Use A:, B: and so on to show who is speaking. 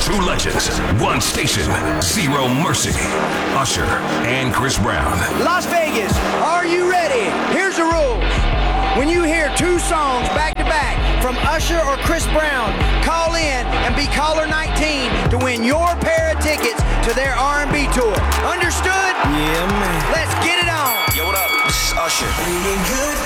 A: Two legends, one station, zero mercy. Usher and Chris Brown.
B: Las Vegas, are you ready? Here's the rules. When you hear two songs back to back from Usher or Chris Brown, call in and be caller 19 to win your pair of tickets to their R&B tour. Understood?
C: Yeah, man.
B: Let's get it on.
C: Yo, what up? This is Usher.